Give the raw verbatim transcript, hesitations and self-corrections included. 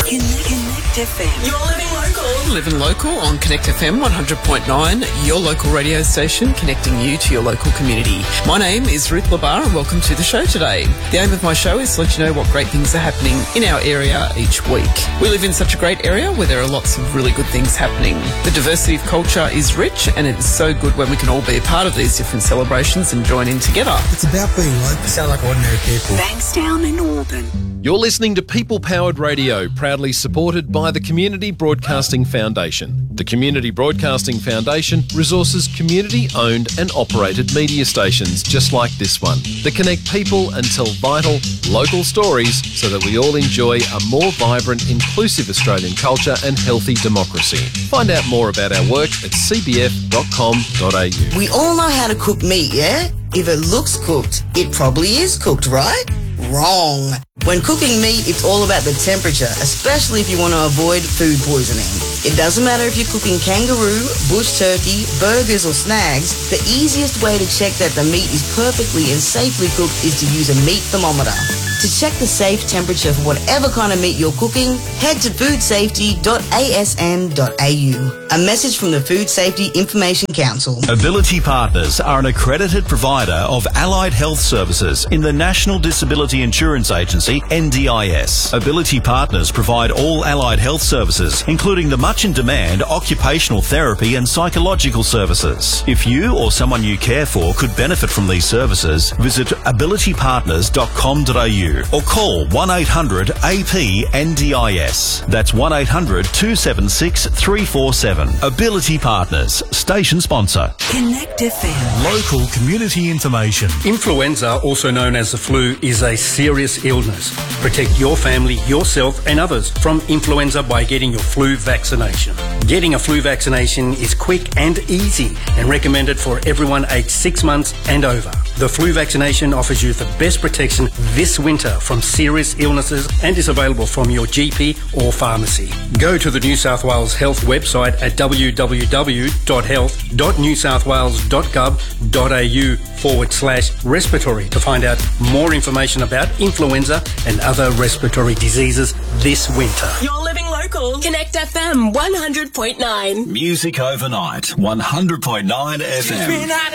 Connect, Connect F M. You're living local. Living local on Connect F M one hundred point nine, your local radio station connecting you to your local community. My name is Ruth Labar and welcome to the show today. The aim of my show is to let you know what great things are happening in our area each week. We live in such a great area where there are lots of really good things happening. The diversity of culture is rich and it's so good when we can all be a part of these different celebrations and join in together. It's about being local. Sound like ordinary people. Bankstown and Auburn. You're listening to People Powered Radio, proudly supported by the Community Broadcasting Foundation. The Community Broadcasting Foundation resources community-owned and operated media stations just like this one that connect people and tell vital, local stories so that we all enjoy a more vibrant, inclusive Australian culture and healthy democracy. Find out more about our work at c b f dot com dot a u. We all know how to cook meat, yeah? If it looks cooked, it probably is cooked, right? Wrong. When cooking meat, it's all about the temperature, especially if you want to avoid food poisoning. It doesn't matter if you're cooking kangaroo, bush turkey, burgers or snags, the easiest way to check that the meat is perfectly and safely cooked is to use a meat thermometer. To check the safe temperature for whatever kind of meat you're cooking, head to food safety dot a s n dot a u. A message from the Food Safety Information Council. Ability Partners are an accredited provider of allied health services in the National Disability Insurance Agency, N D I S. Ability Partners provide all allied health services, including the much in demand occupational therapy and psychological services. If you or someone you care for could benefit from these services, visit ability partners dot com dot a u or call one eight hundred A P N D I S. That's one eight hundred two seven six three four seven. Ability Partners, station sponsor. Connect F M. Local community information. Influenza, also known as the flu, is a serious illness. Protect your family, yourself and others from influenza by getting your flu vaccination. Getting a flu vaccination is quick and easy and recommended for everyone aged six months and over. The flu vaccination offers you the best protection this winter from serious illnesses and is available from your G P or pharmacy. Go to the New South Wales Health website at w w w dot health dot new south wales dot gov dot a u forward slash respiratory to find out more information about influenza and other respiratory diseases this winter. You're living local. Connect F M one hundred point nine. Music overnight, one hundred point nine F M.